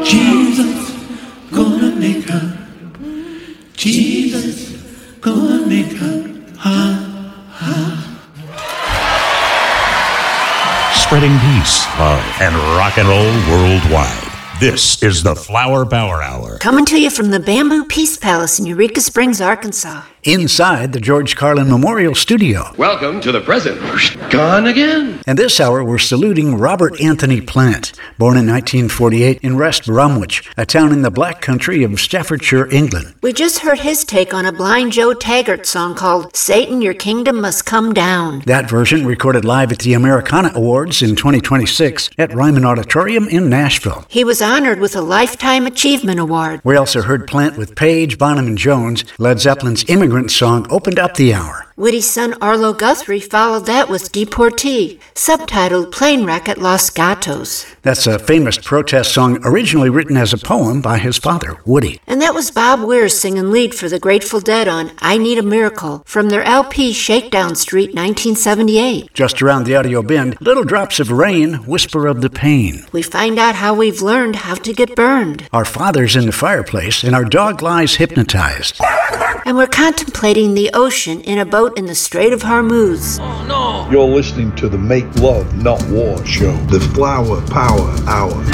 Jesus gonna make her. Jesus gonna make her. Spreading peace, love, and rock and roll worldwide. This is the Flower Power Hour. Coming to you from the Bamboo Peace Palace in Eureka Springs, Arkansas. Inside the George Carlin Memorial Studio. Welcome to the present. Gone again. And this hour, we're saluting Robert Anthony Plant, born in 1948 in West Bromwich, a town in the Black Country of Staffordshire, England. We just heard his take on a Blind Joe Taggart song called Satan, Your Kingdom Must Come Down. That version recorded live at the Americana Awards in 2026 at Ryman Auditorium in Nashville. He was honored with a Lifetime Achievement Award. We also heard Plant with Page, Bonham, and Jones. Led Zeppelin's Immigrant Song opened up the hour. Woody's son Arlo Guthrie followed that with Deportee, subtitled Plane Wreck at Los Gatos. That's a famous protest song originally written as a poem by his father, Woody. And that was Bob Weir singing lead for the Grateful Dead on I Need a Miracle from their LP Shakedown Street 1978. Just around the audio bin, Little Drops of Rain, Whisper of the Pain. We find out how we've learned how to get burned. Our father's in the fireplace and our dog lies hypnotized. And we're contemplating the ocean in a boat in the Strait of Hormuz. Oh, no. You're listening to the Make Love, Not War show, the Flower Power Hour.